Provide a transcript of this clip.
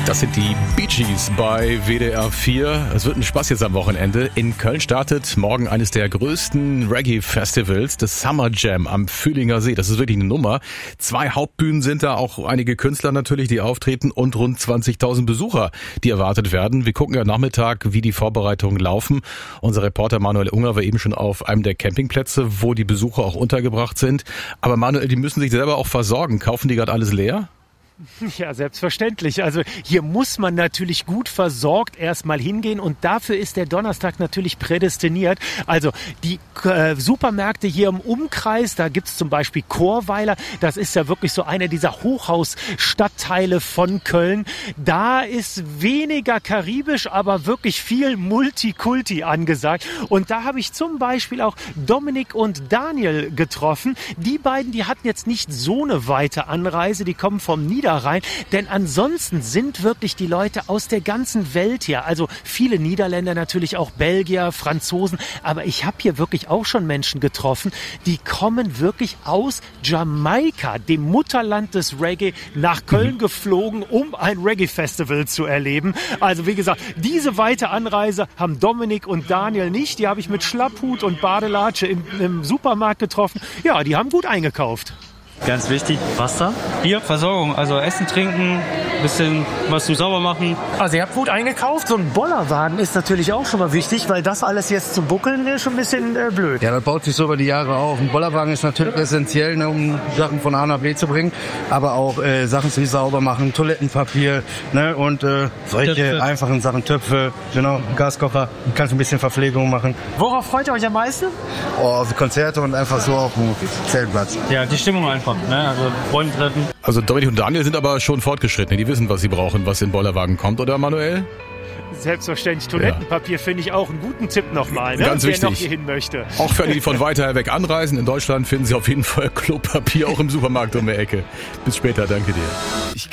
Das sind die Bee Gees bei WDR 4. Es wird ein Spaß jetzt am Wochenende. In Köln startet morgen eines der größten Reggae-Festivals, das Summer Jam am Fühlinger See. Das ist wirklich eine Nummer. 2 Hauptbühnen sind da, auch einige Künstler natürlich, die auftreten und rund 20.000 Besucher, die erwartet werden. Wir gucken ja Nachmittag, wie die Vorbereitungen laufen. Unser Reporter Manuel Unger war eben schon auf einem der Campingplätze, wo die Besucher auch untergebracht sind. Aber Manuel, die müssen sich selber auch versorgen. Kaufen die gerade alles leer? Ja, selbstverständlich. Also hier muss man natürlich gut versorgt erstmal hingehen und dafür ist der Donnerstag natürlich prädestiniert. Also die Supermärkte hier im Umkreis, da gibt's zum Beispiel Chorweiler. Das ist ja wirklich so einer dieser Hochhausstadtteile von Köln. Da ist weniger karibisch, aber wirklich viel Multikulti angesagt. Und da habe ich zum Beispiel auch Dominik und Daniel getroffen. Die beiden, die hatten jetzt nicht so eine weite Anreise. Die kommen vom Niederrhein, denn ansonsten sind wirklich die Leute aus der ganzen Welt hier, also viele Niederländer, natürlich auch Belgier, Franzosen, aber ich habe hier wirklich auch schon Menschen getroffen, die kommen wirklich aus Jamaika, dem Mutterland des Reggae, nach Köln geflogen, um ein Reggae-Festival zu erleben. Also wie gesagt, diese weite Anreise haben Dominik und Daniel nicht, die habe ich mit Schlapphut und Badelatsche im Supermarkt getroffen. Ja, die haben gut eingekauft. Ganz wichtig, Wasser, Bier, Versorgung, also Essen, Trinken, bisschen was zum Saubermachen. Also ihr habt gut eingekauft. So ein Bollerwagen ist natürlich auch schon mal wichtig, weil das alles jetzt zum Buckeln wäre schon ein bisschen blöd. Ja, das baut sich so über die Jahre auf. Ein Bollerwagen ist natürlich essentiell, ne, um Sachen von A nach B zu bringen, aber auch Sachen zum sauber machen, Toilettenpapier, ne, und solche Töpfe. Einfachen Sachen, Töpfe, genau, Gaskocher, kannst ein bisschen Verpflegung machen. Worauf freut ihr euch am meisten? Oh, auf Konzerte und einfach so auf dem Zeltplatz. Ja, die Stimmung einfach, ne, also Freunde treffen. Also Dominik und Daniel sind aber schon fortgeschritten. Die wissen, was sie brauchen, was in den Bollerwagen kommt, oder Manuel? Selbstverständlich. Toilettenpapier finde ich auch einen guten Tipp nochmal, ne? Ganz wichtig. Wer noch hierhin möchte. Auch für alle, die von weiter weg anreisen. In Deutschland finden Sie auf jeden Fall Klopapier auch im Supermarkt um die Ecke. Bis später, danke dir.